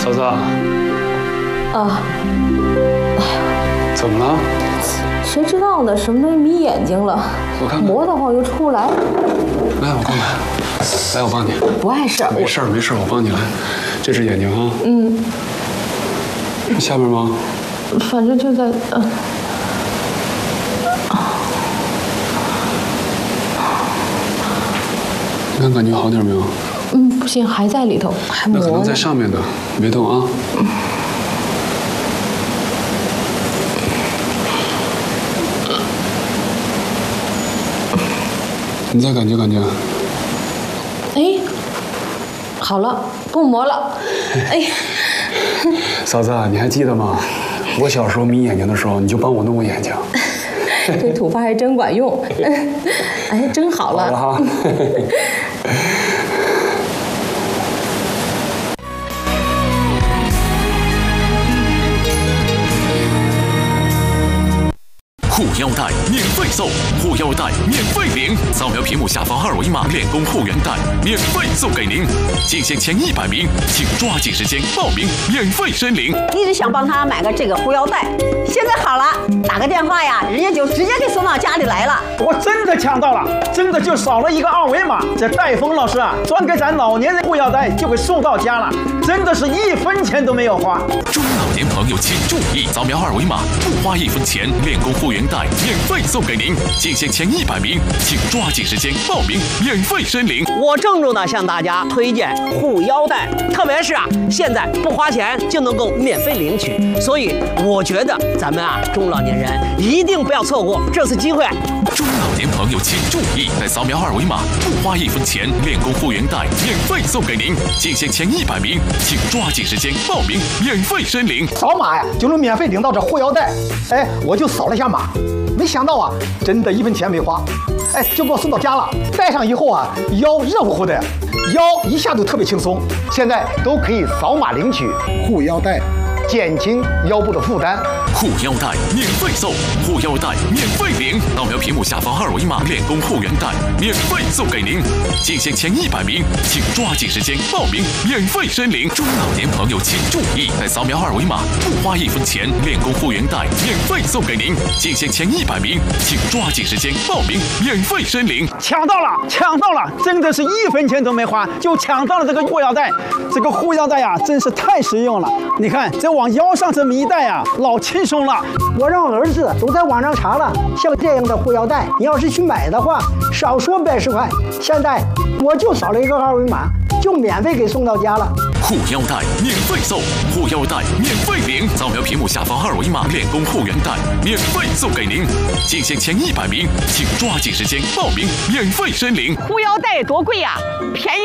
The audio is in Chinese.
嫂子。 啊。 怎么了？ 谁知道呢？什么迷眼睛了？ 我看看。 磨得慌又出不来。 来，我看看。来，我帮你。 不碍事。 没事没事，我帮你来。这只眼睛哈。 嗯。 下面吗？ 反正就在你看感觉好点没有？ 不行，还在里头，还磨呢。 那可能在上面呢，别动啊。你再感觉感觉。 哎，好了，不磨了。哎， 嫂子，你还记得吗？我小时候迷眼睛的时候，你就帮我弄过眼睛。 这土法还真管用。哎，真好了。 好了哈。 护腰带免费送，护腰带免费领，扫描屏幕下方二维码，练功护原带免费送给您。仅限前100名，请抓紧时间报名，免费申领。 一直想帮他买个这个护腰带，现在好了，打个电话呀，人家就直接给送到家里来了。 我真的抢到了，真的就扫了一个二维码，这戴峰老师啊，专给咱老年人护腰带就给送到家了，真的是1分钱都没有花。 中老年朋友请注意，扫描二维码，不花1分钱，练功护原带免费送给您。仅限前100名，请抓紧时间报名，免费申领。 我郑重的向大家推荐护腰带，特别是现在不花钱就能够免费领取，所以我觉得咱们中老年人一定不要错过这次机会。 中老年朋友请注意，在扫描二维码，不花1分钱，练功护原带免费送给您。仅限前100名，请抓紧时间报名，免费申领。 扫码呀，就能免费领到这护腰带。哎，我就扫了一下码，没想到啊，真的1分钱没花，哎，就给我送到家了。戴上以后啊，腰热乎乎的，腰一下就特别轻松。现在都可以扫码领取护腰带，减轻腰部的负担。 护腰带免费送，护腰带免费领，扫描屏幕下方二维码，练功护原带免费送给您。仅限前100名，请抓紧时间报名，免费申领。中老年朋友请注意，在扫描二维码，不花1分钱，练功护原带免费送给您。仅限前100名，请抓紧时间报名，免费申领。 抢到了，抢到了，真的是1分钱都没花就抢到了这个护腰带。这个护腰带呀，真是太实用了。你看，这往腰上这么一戴呀，老轻松了。 我让我儿子都在网上查了，像这样的护腰带，你要是去买的话，少说80块。现在我就扫了一个二维码，就免费给送到家了。 护腰带免费送，护腰带免费领，扫描屏幕下方二维码，练功护原带免费送给您。仅限前100名，请抓紧时间报名，免费申领。 护腰带多贵呀，便宜